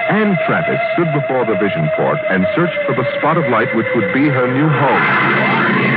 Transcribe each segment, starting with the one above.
Anne Travis stood before the vision port and searched for the spot of light which would be her new home.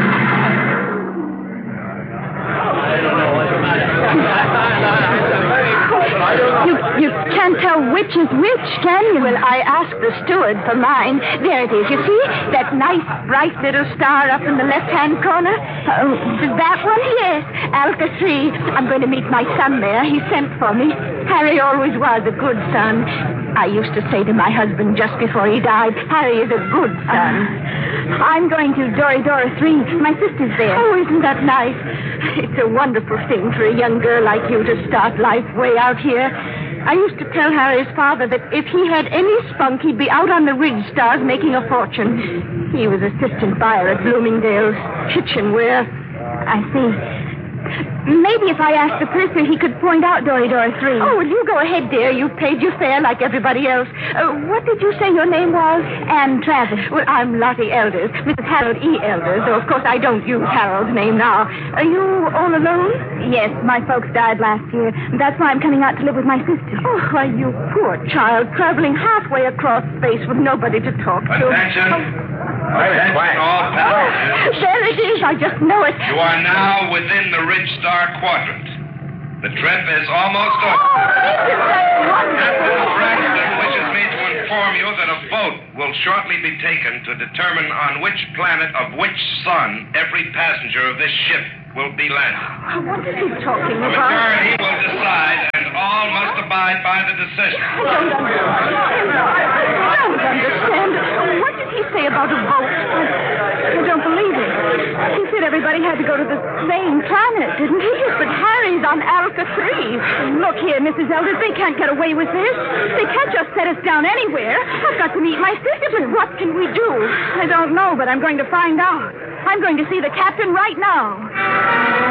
You can't tell which is which, can you? Well, I asked the steward for mine. There it is, you see? That nice, bright little star up in the left-hand corner. Oh, that one? Yes, Alka 3. I'm going to meet my son there. He sent for me. Harry always was a good son. I used to say to my husband just before he died, Harry is a good son. I'm going to Doridora 3. My sister's there. Oh, isn't that nice? It's a wonderful thing for a young girl like you to start life way out here. I used to tell Harry's father that if he had any spunk, he'd be out on the Ridge Stars making a fortune. He was assistant buyer at Bloomingdale's kitchenware. I see. Maybe if I asked the purser, he could point out Doridora 3. Oh, well, you go ahead, dear. You've paid your fare like everybody else. What did you say your name was? Anne Travis. Well, I'm Lottie Elders, Mrs. Harold E. Elders, though, of course, I don't use Harold's name now. Are you all alone? Yes, my folks died last year. That's why I'm coming out to live with my sister. Oh, why, you poor child, traveling halfway across space with nobody to talk to. Attention. Attention, all passengers. There it is. I just know it. You are now within the Ridge Star quadrant. The trip is almost over. Isn't that wonderful? Captain Braxton wishes me to inform you that a vote will shortly be taken to determine on which planet of which sun every passenger of this ship will be landed. What is he talking The about? majority will decide, and all must abide by the decision. I don't understand. What did he say about a vote? I don't believe it. He said everybody had to go to the same planet, didn't he? Yes, but Harry's on Alka 3. Look here, Mrs. Elders, they can't get away with this. They can't just set us down anywhere. I've got to meet my sister, but what can we do? I don't know, but I'm going to find out. I'm going to see the captain right now.